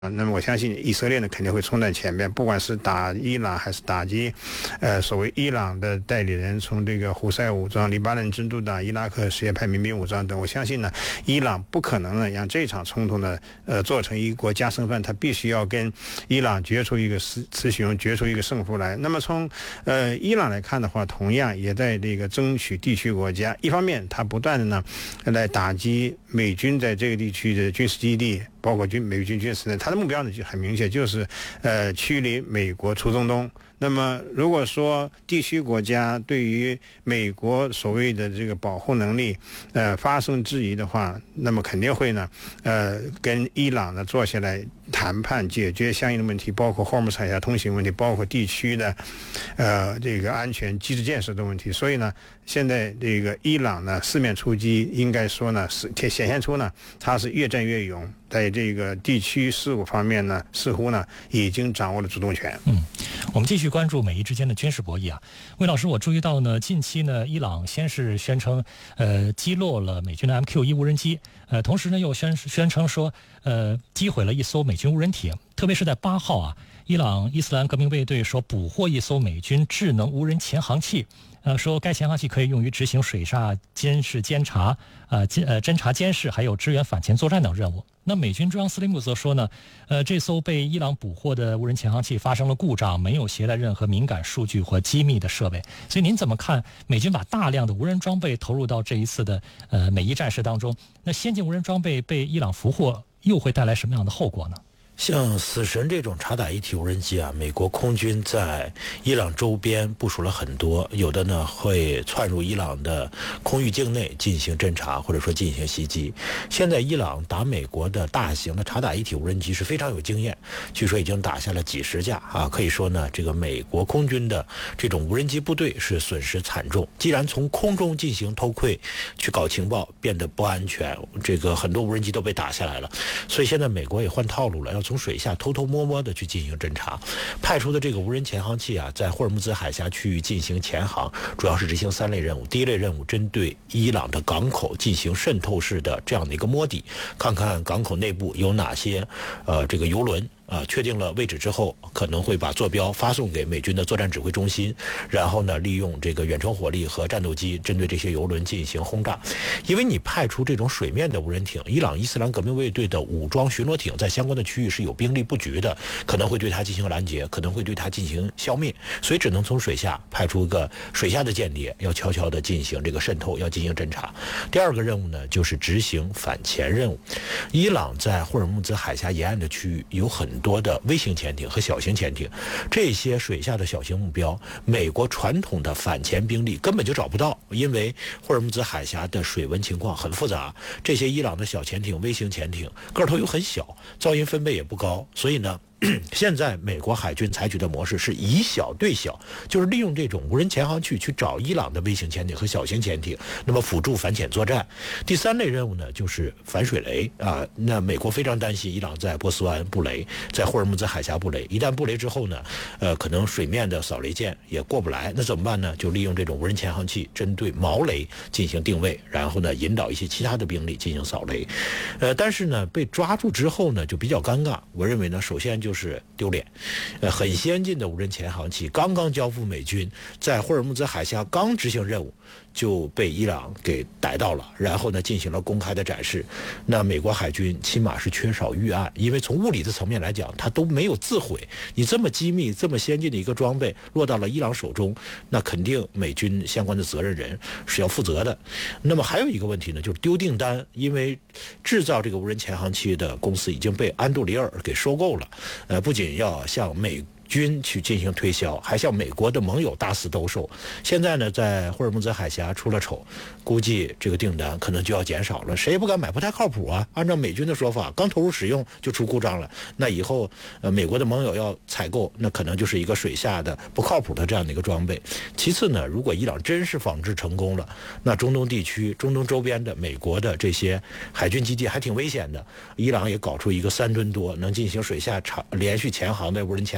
那么我相信以色列呢肯定会冲在前面，不管是打伊朗还是打击，所谓伊朗的代理人，从这个胡塞武装、黎巴嫩真主党、伊拉克什叶派民兵武装等，我相信呢，伊朗不可能呢让这场冲突呢，做成一国加生饭，他必须要跟伊朗决出一个雌雄，决出一个胜负来。那么从伊朗来看的话，同样也在这个争取地区国家，一方面他不断的呢来打击美军在这个地区的军事基地。包括美军军事呢，他的目标呢就很明确，就是驱离美国出中东。那么如果说地区国家对于美国所谓的这个保护能力发生质疑的话，那么肯定会呢跟伊朗呢坐下来谈判，解决相应的问题，包括霍尔木兹海峡通行问题，包括地区的这个安全机制建设的问题。所以呢，现在这个伊朗呢四面出击，应该说呢是显现出呢它是越战越勇，在这个地区事务方面呢，似乎呢已经掌握了主动权。 我们继续关注美伊之间的军事博弈啊。魏老师，我注意到呢，近期呢，伊朗先是宣称击落了美军的 MQ-1无人机，同时呢又宣称说击毁了一艘美军无人艇。特别是在8号啊，伊朗伊斯兰革命卫队说捕获一艘美军智能无人潜航器。说该潜航器可以用于执行水下监视、侦察、侦察监视，还有支援反潜作战等任务。那美军中央司令部则说呢，这艘被伊朗捕获的无人潜航器发生了故障，没有携带任何敏感数据或机密的设备。所以您怎么看美军把大量的无人装备投入到这一次的美伊战事当中？那先进无人装备被伊朗俘获，又会带来什么样的后果呢？ 像死神这种察打一体无人机啊，美国空军在伊朗周边部署了很多，有的呢会窜入伊朗的空域境内进行侦察，或者说进行袭击。现在伊朗打美国的大型的察打一体无人机是非常有经验，据说已经打下了几十架啊，可以说呢，这个美国空军的这种无人机部队是损失惨重。既然从空中进行偷窥去搞情报变得不安全，这个很多无人机都被打下来了，所以现在美国也换套路了，要从水下偷偷摸摸的去进行侦察，派出的这个无人潜航器啊，在霍尔木兹海峡区域进行潜航，主要是执行3类任务。第一类任务，针对伊朗的港口进行渗透式的这样的一个摸底，看看港口内部有哪些这个油轮。确定了位置之后，可能会把坐标发送给美军的作战指挥中心，然后呢，利用这个远程火力和战斗机针对这些油轮进行轰炸。因为你派出这种水面的无人艇，伊朗伊斯兰革命卫队的武装巡逻艇在相关的区域是有兵力布局的，可能会对它进行拦截，可能会对它进行消灭，所以只能从水下派出个水下的间谍，要悄悄地进行这个渗透，要进行侦察。第二个任务呢，就是执行反潜任务。伊朗在霍尔木兹海峡沿岸的区域有很多的微型潜艇和小型潜艇，这些水下的小型目标，美国传统的反潜兵力根本就找不到，因为霍尔木兹海峡的水文情况很复杂，这些伊朗的小潜艇、微型潜艇个头又很小，噪音分贝也不高，所以呢，现在美国海军采取的模式是以小对小，就是利用这种无人潜航器去找伊朗的微型潜艇和小型潜艇，那么辅助反潜作战。第3类任务呢，就是反水雷啊。那美国非常担心伊朗在波斯湾布雷，在霍尔木兹海峡布雷，一旦布雷之后呢，可能水面的扫雷舰也过不来，那怎么办呢？就利用这种无人潜航器针对锚雷进行定位，然后呢引导一些其他的兵力进行扫雷。但是呢被抓住之后呢就比较尴尬，我认为呢首先就是丢脸，很先进的无人潜航器刚刚交付美军，在霍尔木兹海峡刚执行任务就被伊朗给逮到了，然后呢进行了公开的展示。那美国海军起码是缺少预案，因为从物理的层面来讲，它都没有自毁。你这么机密、这么先进的一个装备落到了伊朗手中，那肯定美军相关的责任人是要负责的。那么还有一个问题呢，就是丢订单，因为制造这个无人潜航器的公司已经被安杜里尔给收购了。不仅要向美军去进行推销，还向美国的盟友大肆兜售。现在呢，在霍尔木兹海峡出了丑，估计这个订单可能就要减少了，谁也不敢买，不太靠谱啊。按照美军的说法，刚投入使用就出故障了，那以后美国的盟友要采购，那可能就是一个水下的不靠谱的这样的一个装备。其次呢，如果伊朗真是仿制成功了，那中东地区、中东周边的美国的这些海军基地还挺危险的。伊朗也搞出一个3吨多能进行水下连续潜航的无人潜航器，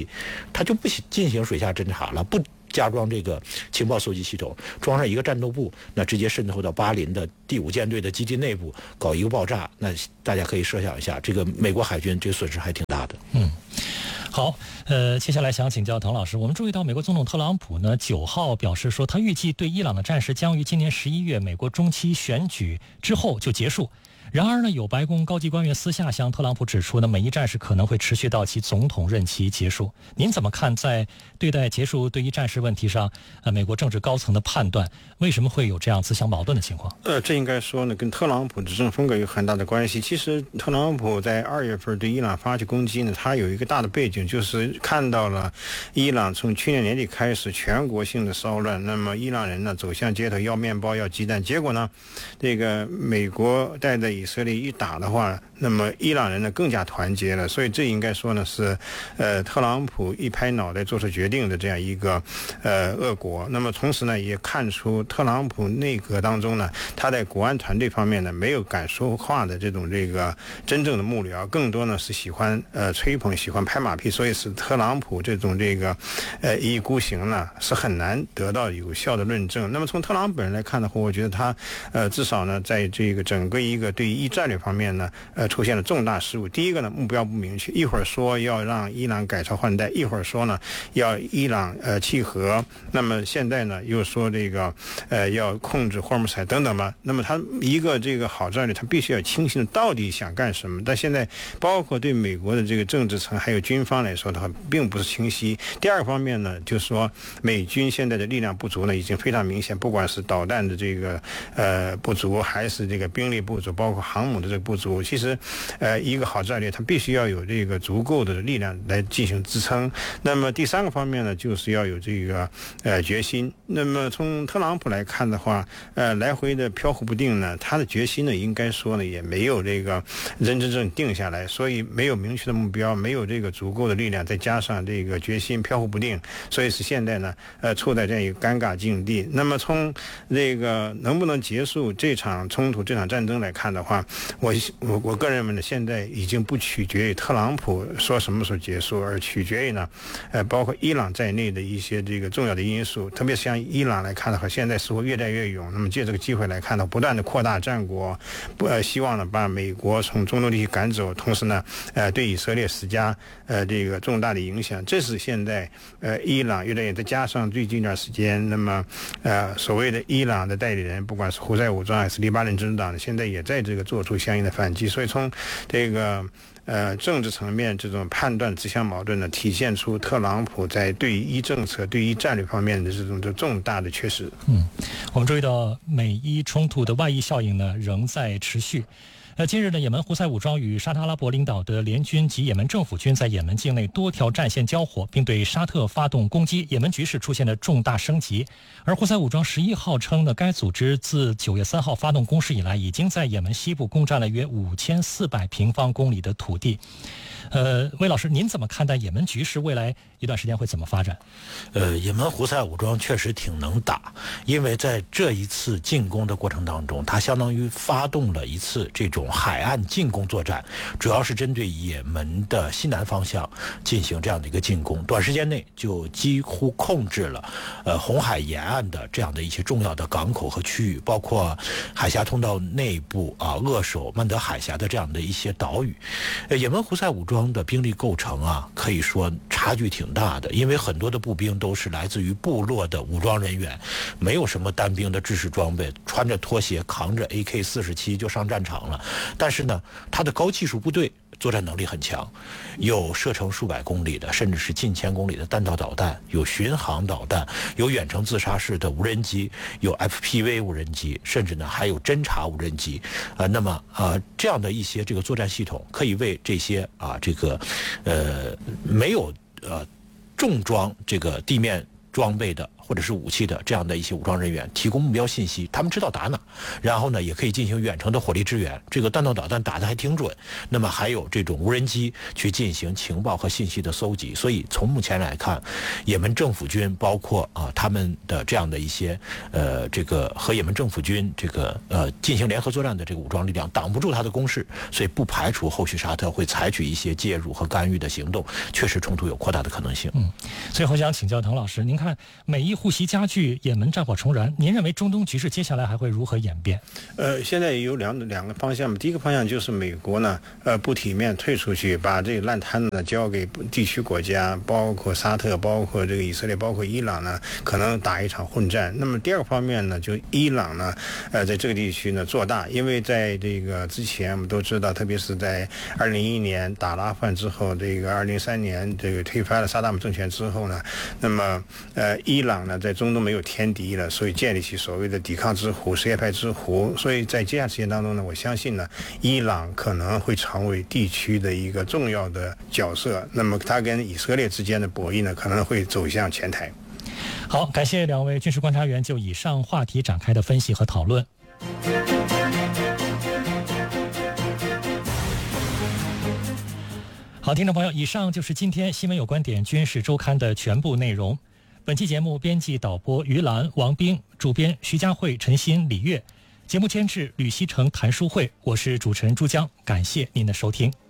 它就不进行水下侦察了，不加装这个情报搜集系统，装上一个战斗部，那直接渗透到巴林的第5舰队的基地内部搞一个爆炸，那大家可以设想一下，这个美国海军这个损失还挺大的。 好，接下来想请教滕老师，我们注意到美国总统特朗普呢9号表示说，他预计对伊朗的战事将于今年11月美国中期选举之后就结束。然而呢，有白宫高级官员私下向特朗普指出呢，美伊战事可能会持续到其总统任期结束。您怎么看在对待结束对伊战事问题上，美国政治高层的判断，为什么会有这样自相矛盾的情况？ 这应该说呢，跟特朗普执政风格有很大的关系。其实特朗普在2月份对伊朗发起攻击呢，他有一个大的背景，就是看到了伊朗从去年年底开始全国性的骚乱，那么伊朗人呢走向街头要面包要鸡蛋，结果呢，这个美国带着以色列一打的话，那么伊朗人呢更加团结了，所以这应该说呢是特朗普一拍脑袋做出决定的这样一个恶果。那么同时呢也看出特朗普内阁当中呢，他在国安团队方面呢没有敢说话的这种这个真正的幕僚，更多呢是喜欢吹捧喜欢拍马屁，所以是特朗普这种这个一意孤行呢是很难得到有效的论证。那么从特朗普本人来看的话，我觉得他至少呢在这个整个一个对于战略方面呢，出现了重大失误。第一个呢，目标不明确，一会儿说要让伊朗改朝换代，一会儿说呢要伊朗契合，那么现在呢又说这个要控制霍尔木兹海等等吧。那么他一个这个好战略，他必须要清晰的到底想干什么。但现在包括对美国的这个政治层还有军方来说的话，并不是清晰。第二个方面呢，就是说美军现在的力量不足呢，已经非常明显，不管是导弹的这个不足，还是这个兵力不足，包括航母的这个不足，其实一个好战略它必须要有这个足够的力量来进行支撑。那么第三个方面呢，就是要有这个决心。那么从特朗普来看的话，来回的飘忽不定呢，他的决心呢应该说呢也没有这个真正定下来，所以没有明确的目标，没有这个足够的力量，再加上这个决心飘忽不定，所以是现在呢处在这样一个尴尬境地。那么从这个能不能结束这场冲突这场战争来看的话，我个人认为呢，现在已经不取决于特朗普说什么时候结束，而取决于呢包括伊朗在内的一些这个重要的因素。特别是像伊朗来看的话，现在似乎越战越勇，那么借这个机会来看呢，不断的扩大战果，希望呢把美国从中东地区赶走，同时呢对以色列施加这个重大的影响。这是现在伊朗越来越，再加上最近一段时间，那么所谓的伊朗的代理人，不管是胡塞武装还是黎巴嫩真主党，现在也在这个做出相应的反击。所以从这个政治层面这种判断自相矛盾呢，体现出特朗普在对伊政策对伊战略方面的这种重大的缺失。 我们注意到美伊冲突的外溢效应呢仍在持续。近日呢，也门胡塞武装与沙特阿拉伯领导的联军及也门政府军在也门境内多条战线交火，并对沙特发动攻击，也门局势出现了重大升级。而胡塞武装11号称呢，该组织自9月3号发动攻势以来，已经在也门西部攻占了约5400平方公里的土地。魏老师，您怎么看待也门局势未来一段时间会怎么发展？ 也门胡塞武装确实挺能打，因为在这一次进攻的过程当中，它相当于发动了一次这种海岸进攻作战，主要是针对也门的西南方向进行这样的一个进攻，短时间内就几乎控制了红海沿岸的这样的一些重要的港口和区域，包括海峡通道内部扼守曼德海峡的这样的一些岛屿。也门胡塞武装的兵力构成可以说差距挺大的，因为很多的步兵都是来自于部落的武装人员，没有什么单兵的制式装备，穿着拖鞋扛着 AK-47就上战场了。但是呢，他的高技术部队作战能力很强，有射程数百公里的甚至是近千公里的弹道导弹，有巡航导弹，有远程自杀式的无人机，有 FPV 无人机，甚至呢还有侦察无人机。那么这样的一些这个作战系统可以为这些没有重装这个地面装备的或者是武器的这样的一些武装人员提供目标信息，他们知道打哪，然后呢也可以进行远程的火力支援，这个弹道导弹打得还挺准。那么还有这种无人机去进行情报和信息的搜集。所以从目前来看，也门政府军包括他们的这样的一些这个和也门政府军这个进行联合作战的这个武装力量挡不住他的攻势，所以不排除后续沙特会采取一些介入和干预的行动，确实冲突有扩大的可能性。 最后想请教滕老师，您看美伊互袭加剧，也门战火重燃，您认为中东局势接下来还会如何演变？ 现在有两个方向嘛。第一个方向就是美国呢，不体面退出去，把这个烂摊子呢交给地区国家，包括沙特，包括这个以色列，包括伊朗呢，可能打一场混战。那么第二个方面呢，就伊朗呢，在这个地区呢做大，因为在这个之前我们都知道，特别是在2011年打了阿富汗之后，这个2003年这个推翻了萨达姆政权之后呢，那么伊朗呢在中东没有天敌了，所以建立起所谓的抵抗之湖、什叶派之湖。所以在接下来时间当中呢，我相信呢，伊朗可能会成为地区的一个重要的角色。那么它跟以色列之间的博弈呢，可能会走向前台。 好，感谢两位军事观察员就以上话题展开的分析和讨论。好，听众朋友，以上就是今天新闻有观点军事周刊的全部内容。本期节目编辑导播于兰、王斌，主编徐佳慧、陈鑫、李月，节目监制吕希成、谭淑慧，我是主持人朱江，感谢您的收听。